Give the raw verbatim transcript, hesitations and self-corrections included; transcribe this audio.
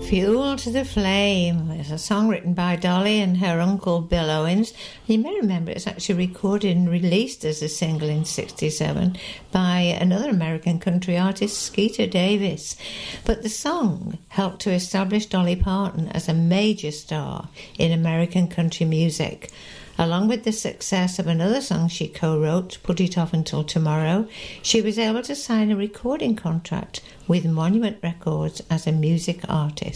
Fuel to the Flame. It's a song written by Dolly and her uncle Bill Owens. You may remember it's actually recorded and released as a single in sixty-seven by another American country artist, Skeeter Davis. But the song helped to establish Dolly Parton as a major star in American country music. Along with the success of another song she co-wrote, Put It Off Until Tomorrow, she was able to sign a recording contract with Monument Records as a music artist.